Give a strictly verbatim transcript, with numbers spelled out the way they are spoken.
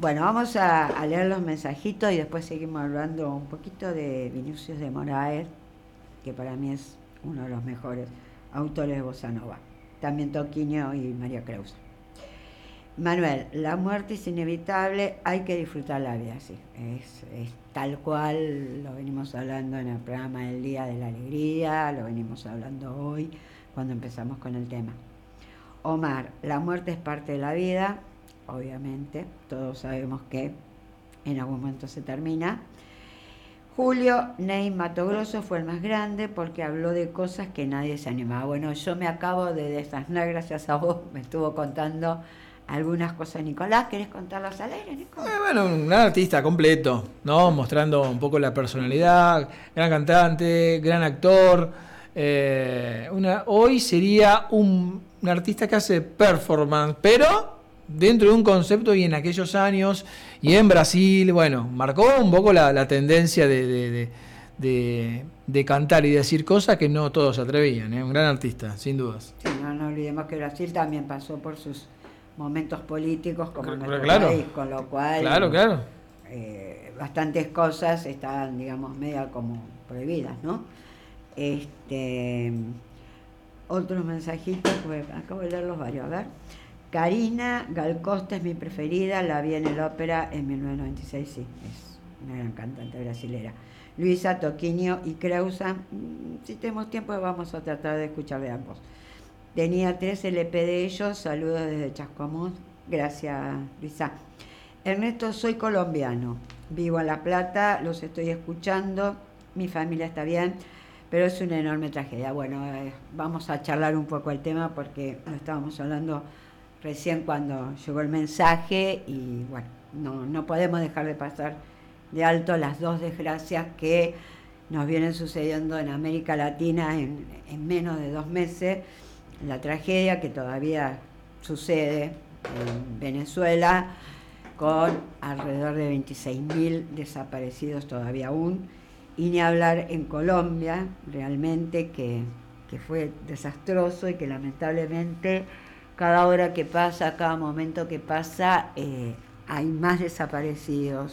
Bueno, vamos a, a leer los mensajitos y después seguimos hablando un poquito de Vinicius de Moraes, que para mí es uno de los mejores autores de Bossa Nova. También Toquinho y María Creus. Manuel, la muerte es inevitable, hay que disfrutar la vida, sí. Es, es tal cual, lo venimos hablando en el programa del Día de la Alegría, lo venimos hablando hoy cuando empezamos con el tema. Omar, la muerte es parte de la vida, obviamente, todos sabemos que en algún momento se termina. Julio, Ney Mato Grosso fue el más grande porque habló de cosas que nadie se animaba. Bueno, yo me acabo de desasnar gracias a vos, me estuvo contando algunas cosas. Nicolás, ¿querés contarlas al aire, Nico? Eh, bueno, un gran artista completo, ¿no? Mostrando un poco la personalidad, gran cantante, gran actor. Eh, una, hoy sería un, un artista que hace performance, pero dentro de un concepto y en aquellos años, y en Brasil, bueno, marcó un poco la, la tendencia de, de, de, de, de cantar y decir cosas que no todos se atrevían, ¿eh? Un gran artista, sin dudas. Sí, no, no olvidemos que Brasil también pasó por sus momentos políticos como en nuestro Claro, país, con lo cual claro, claro. Eh, bastantes cosas estaban, digamos, media como prohibidas, ¿no? Este, otros mensajitos, pues, acabo de leerlos varios, a ver. Karina Gal Costa es mi preferida, la vi en el ópera en mil novecientos noventa y seis, sí, es una gran cantante brasilera. Luisa, Toquinho y Creusa, si tenemos tiempo vamos a tratar de escuchar de ambos. Tenía tres L P de ellos, saludos desde Chascomús, gracias Luisa. Ernesto, soy colombiano, vivo en La Plata, los estoy escuchando, mi familia está bien, pero es una enorme tragedia. Bueno, eh, vamos a charlar un poco el tema porque lo estábamos hablando recién cuando llegó el mensaje y bueno, no, no podemos dejar de pasar de alto las dos desgracias que nos vienen sucediendo en América Latina en, en menos de dos meses. La tragedia que todavía sucede en Venezuela, con alrededor de veintiséis mil desaparecidos todavía aún, y ni hablar en Colombia, realmente que, que fue desastroso y que lamentablemente cada hora que pasa, cada momento que pasa, eh, hay más desaparecidos,